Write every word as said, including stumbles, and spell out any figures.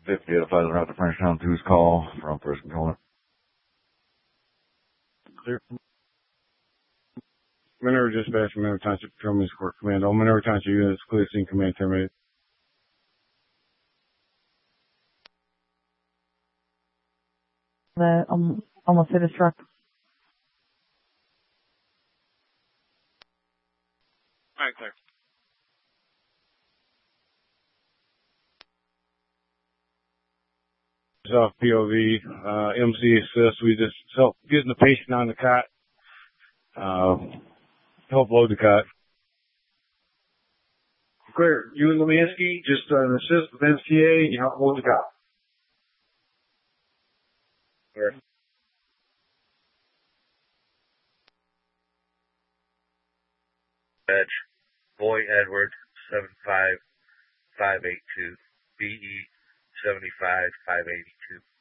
fifty advisor out to French Town two's call from first component. Clear. Minerva Dispatch, Minerva Township Patrolman's Court Command. All Minerva Township units, clear scene, command terminated. The, um, almost hit his truck. Alright, clear. Off P O V, uh, M C assist. We just help getting the patient on the cot. Uh, help load the cot. Clear. You and Lemansky, just uh, an assist with M C A, you help load the cot. Clear. Edge, Boy Edward, seven five five eight two, B E seventy-five five eighty-two.